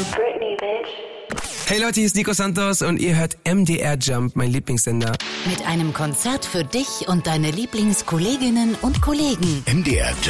Britney, bitch. Hey Leute, hier ist Nico Santos und ihr hört MDR Jump, mein Lieblingssender. Mit einem Konzert für dich und deine Lieblingskolleginnen und Kollegen. MDR Jump.